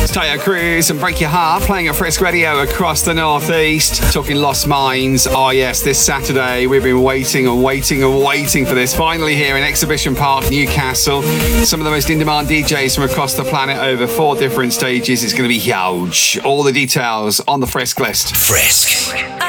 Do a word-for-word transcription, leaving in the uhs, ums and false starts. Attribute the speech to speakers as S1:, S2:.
S1: was Tayo Cruz and Break Your Heart playing at Frisk Radio across the northeast. Talking Lost Minds. Oh yes, this Saturday we've been waiting and waiting and waiting for this. Finally here in Exhibition Park, Newcastle. Some of the most in-demand D Js from across the planet over four different stages. It's going to be huge. All the details on the Frisk list.
S2: Frisk.